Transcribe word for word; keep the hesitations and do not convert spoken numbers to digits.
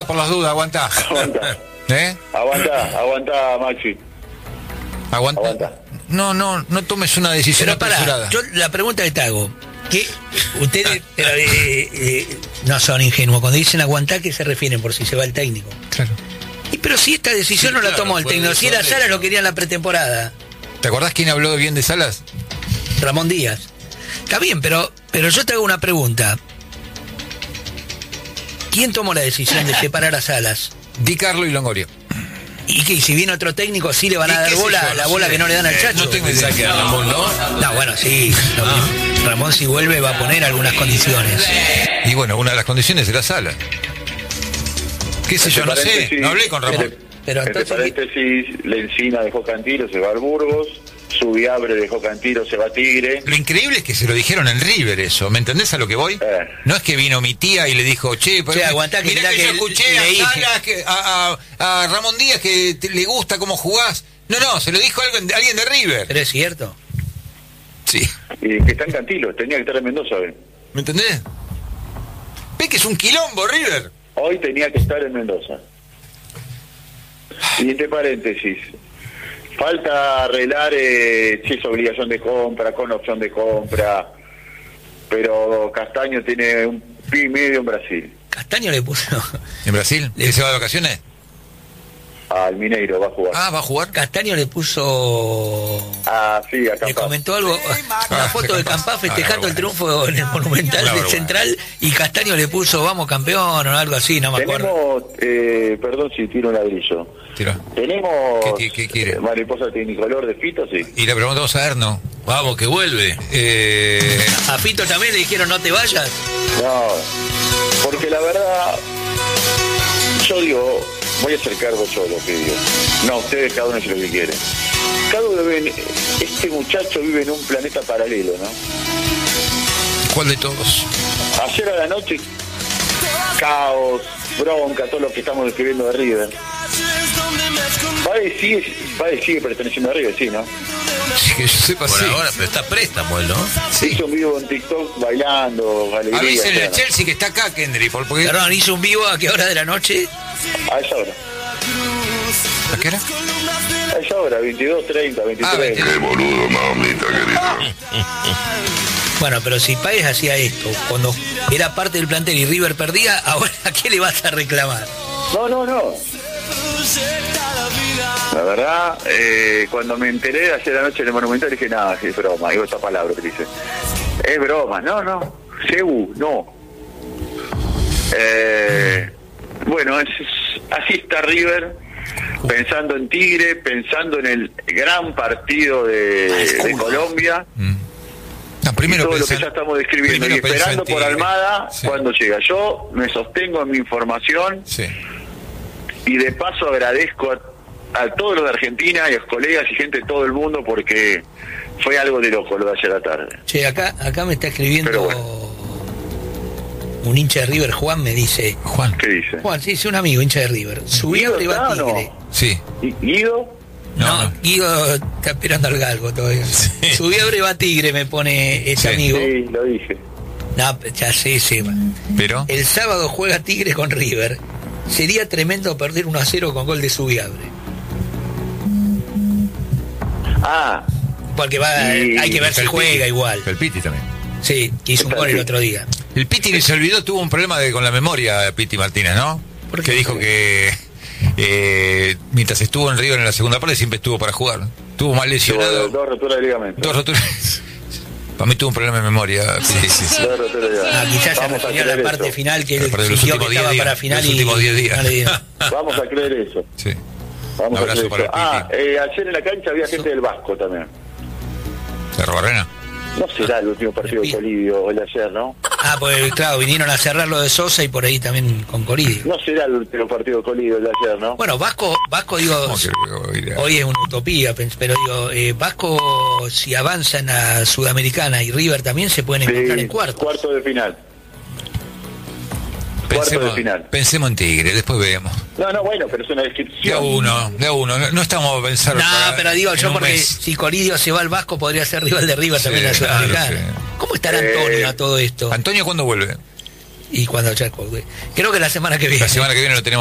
por las dudas, aguantá. Aguanta. ¿Eh? Aguanta, aguanta, Maxi. Aguanta. Aguanta. No, no, no tomes una decisión Pero pará, apresurada. yo la pregunta que te hago, que ustedes pero, eh, eh, no son ingenuos, cuando dicen aguantar, ¿qué se refieren? Por si se va el técnico. Claro. Y pero si esta decisión Sí, no la claro, tomó el fue técnico, de si era sorpresa. Salas lo quería en la pretemporada, ¿Te acordás quién habló bien de Salas? Ramón Díaz. Está bien, pero, pero yo te hago una pregunta. ¿Quién tomó la decisión de separar a Salas? Di Carlo y Longoria. ¿Y que si viene otro técnico sí le van ¿Y a dar qué sé bola, yo? la No bola sé. que no le dan al Eh, Chacho? No tengo idea que a Ramón, ¿no? No, bueno, sí. lo mismo. Ramón si vuelve va a poner algunas condiciones. Y bueno, una de las condiciones era Salas. ¿Qué sé yo? No sé. Paréntesis, No hablé con Ramón. entre- Pero entre entonces- paréntesis, Lencina dejó Cantilo, se va al Burgos. Subiabre dejó Cantilo, se va a Tigre. Lo increíble es que se lo dijeron en River eso, ¿me entendés a lo que voy? Eh. No es que vino mi tía y le dijo, che, pero Che, aguantá, que mirá mirá que, que yo escuché le a dije". Salas, que, a, a- a Ramón Díaz que te- le gusta cómo jugás. No, no, se lo dijo alguien, alguien de River. Pero es cierto. Sí, Y que está en Cantilo, tenía que estar en Mendoza hoy. ¿me entendés? Ve que es un quilombo River. Hoy tenía que estar en Mendoza. Y entre paréntesis, falta arreglar eh, si es obligación de compra, con opción de compra, pero Castaño tiene un pi y medio en Brasil. Castaño le puso. ¿En Brasil? Le- ¿Que se va de vacaciones? Al Mineiro va a jugar. Ah, ¿va a jugar? Castaño le puso. Ah, sí, acá. Le comentó algo, una Ah, foto de de Campaz. Campás festejando Ah, el bueno. triunfo en el Monumental Una del vergüenza. Central y Castaño le puso vamos campeón o algo así, no me acuerdo. Tenemos, eh, perdón si tiro un ladrillo. Tira. Tenemos ¿Qué- qué- qué quiere? eh, mariposa tecnicolor de Fito, sí. Y le preguntamos a Erno. Vamos, que vuelve. Eh, A Fito también le dijeron no te vayas. No, porque la verdad, yo digo, voy a hacer cargo yo de lo que digo. No, ustedes cada uno hace lo que quiere. Cada uno vive en- este muchacho vive en un planeta paralelo, ¿no? ¿Cuál de todos? Ayer a la noche, caos, bronca, todo lo que estamos describiendo de River. Baez sigue, Baez sigue perteneciendo a River, sí, ¿no? Sí, que yo sepa, Por sí. ahora, pero está préstamo él, ¿no? Sí. Hizo un vivo en TikTok bailando, alegría. Avísenle a o sea, Chelsea que está acá, Kendry, por- porque... Perdón, hizo un vivo a qué hora de la noche. A esa hora. ¿A qué hora? A esa hora, veintidós treinta, Ah, veintitrés. veintidós. Bueno, pero si Páez hacía esto cuando era parte del plantel y River perdía, ahora ¿a qué le vas a reclamar? No, no, no. La verdad, eh, cuando me enteré de ayer anoche en el Monumental dije, nada, es broma, digo esta palabra que dice. Es broma, no, no. Sebu, no. Eh, bueno, es, es- así está River, pensando en Tigre, pensando en el gran partido de, de Colombia. No, primero y todo lo pensá- que ya estamos describiendo primero y pensá esperando en por Tigre. Almada Sí. cuando llega. Yo me sostengo en mi información Sí. y de paso agradezco a, a todos los de Argentina y a los colegas y gente de todo el mundo porque fue algo de loco lo de ayer a la tarde. Che, acá, acá me está escribiendo Pero bueno. un hincha de River, Juan, me dice. Juan. ¿Qué dice? Juan, sí, es un amigo, hincha de River. Subía ¿Guido a está o no? Tigre. Sí. ¿Y- ¿Guido? No, No, no. Guido está esperando al galgo todavía. Subía a Tigre, me pone ese Sí. amigo. Sí, lo dije. No, ya sé, Seba. Pero... El sábado juega Tigre con River. Sería tremendo perder uno a cero con gol de Subiabre. Ah, Porque va, Y- hay que ver si el juega Piti. igual. El Piti también. Sí, que hizo un Está gol el el Piti. otro día. El Piti ni se olvidó, tuvo un problema de, con la memoria, Piti Martínez, ¿no? ¿Por Que qué? dijo que eh, mientras estuvo en River en la segunda parte siempre estuvo para jugar. Estuvo mal tuvo lesionado. dos roturas de ligamento. Dos roturas. Para mí tuvo un problema de memoria. Sí, sí, sí. Dos roturas de Ah, ligamento. quizás se Vamos a refería a la creer parte eso. final que Pero él para los sintió últimos que diez estaba días, para final los y últimos diez días. no le dieron. Vamos a creer eso. Sí. Vamos Un a abrazo creer para eso. el Ah, Piti. eh, ayer en la cancha había gente del Vasco también. ¿De Robarrena? No será el último partido de Colidio o el de ayer, ¿no? Ah, pues claro, vinieron a cerrar lo de Sosa y por ahí también con Coridio. No será el último partido de Colidio el de ayer, ¿no? Bueno, Vasco, Vasco digo, ¿Cómo que luego irá? hoy es una utopía, pens- pero digo, eh, Vasco si avanza en la Sudamericana y River también se pueden encontrar Sí, en cuartos. cuarto de final. Cuarto de Pensemos, final. pensemos en Tigre, después vemos. No, no, bueno, pero es una De a descripción. uno, de a uno. No, no estamos a pensar. No, para- pero digo en yo un porque mes. si Coridio se va al Vasco podría ser rival de River Sí, también en la claro, Sudamericana. sí. ¿Cómo estará Eh, Antonio a todo esto? ¿Antonio cuándo vuelve? Y cuando ya creo que la semana que viene. La semana que viene lo tenemos.